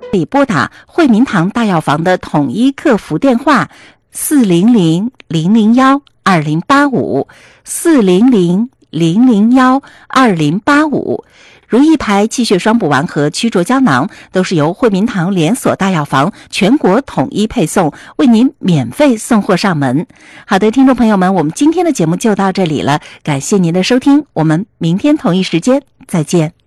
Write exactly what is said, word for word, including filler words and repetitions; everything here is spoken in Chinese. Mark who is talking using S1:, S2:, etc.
S1: 可以拨打惠民堂大药房的统一客服电话四零零零零一二零八五 四零零零零一二零八五。如意牌气血双补丸和曲浊胶囊都是由惠民堂连锁大药房全国统一配送，为您免费送货上门。好的，听众朋友们，我们今天的节目就到这里了，感谢您的收听，我们明天同一时间再见。